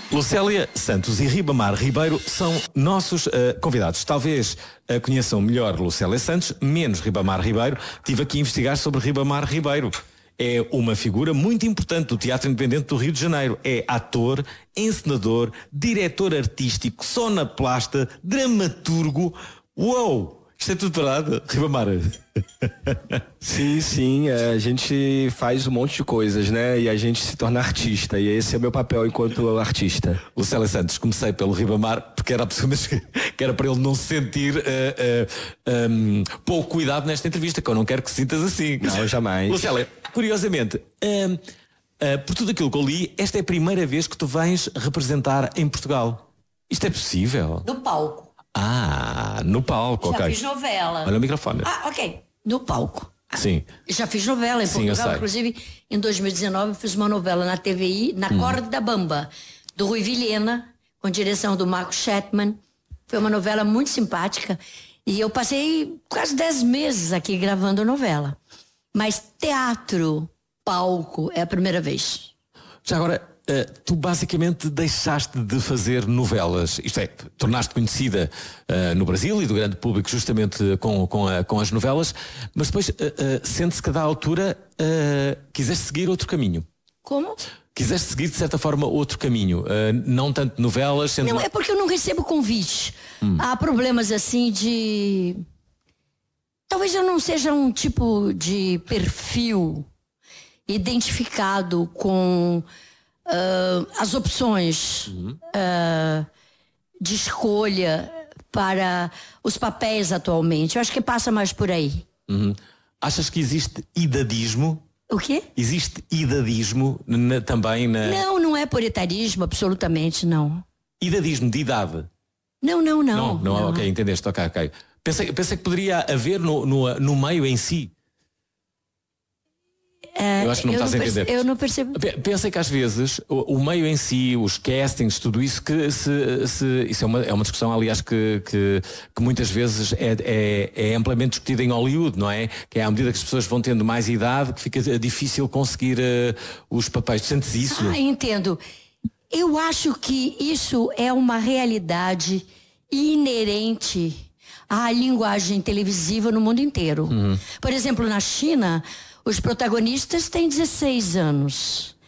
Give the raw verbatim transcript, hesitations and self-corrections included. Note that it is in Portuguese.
Lucélia Santos e Ribamar Ribeiro são nossos uh, convidados. Talvez uh, conheçam melhor Lucélia Santos, menos Ribamar Ribeiro. Tive aqui a investigar sobre Ribamar Ribeiro. É uma figura muito importante do Teatro Independente do Rio de Janeiro. É ator, encenador, diretor artístico, sonoplasta, dramaturgo. Uou! Isto é tudo verdade, Ribamar? Sim, sim, a gente faz um monte de coisas, né? E a gente se torna artista, e esse é o meu papel enquanto artista. Lucélia Santos, comecei pelo Ribamar, porque era, que era para ele não se sentir uh, uh, um, pouco cuidado nesta entrevista, que eu não quero que sintas assim. Não, jamais. Lucélia, curiosamente, uh, uh, por tudo aquilo que eu li, esta é a primeira vez que tu vens representar em Portugal. Isto é possível? No palco. Ah, no palco, Já ok. Já fiz novela. Olha o microfone. Ah, ok. No palco. Sim. Já fiz novela em Sim, Portugal. Inclusive, em dois mil e dezenove, eu fiz uma novela na T V I, Na hum. Corda Bamba, do Rui Vilhena, com direção do Marco Chetman. Foi uma novela muito simpática. E eu passei quase dez meses aqui gravando novela. Mas teatro, palco, é a primeira vez. Já agora... Uh, tu basicamente deixaste de fazer novelas, isto é, tornaste conhecida uh, no Brasil e do grande público justamente com, com, a, com as novelas, mas depois uh, uh, sente-se que a da altura uh, quiseste seguir outro caminho. Como? Quiseste seguir de certa forma outro caminho, uh, não tanto novelas... Sendo não, uma... é porque eu não recebo convite. Hum. Há problemas assim de... Talvez eu não seja um tipo de perfil identificado com... Uh, as opções uhum. uh, de escolha para os papéis atualmente. Eu acho que passa mais por aí. Uhum. Achas que existe idadismo? O quê? Existe idadismo na, também na... Não, não é puritanismo, absolutamente não. Idadismo de idade? Não, não, não. Não, não, não. Ok, entendeste, ok, ok. Pensei, pensei que poderia haver no, no, no meio em si. Uh, eu acho que não estás a entender. Perce- eu não percebo. Pensei que às vezes o, o meio em si, os castings, tudo isso, que se, se, isso é uma, é uma discussão, aliás, que, que, que muitas vezes é, é, é amplamente discutida em Hollywood, não é? Que é à medida que as pessoas vão tendo mais idade que fica difícil conseguir uh, os papéis. Tu sentes isso? Ah, entendo. Eu acho que isso é uma realidade inerente à linguagem televisiva no mundo inteiro. Uhum. Por exemplo, na China, os protagonistas têm dezesseis anos.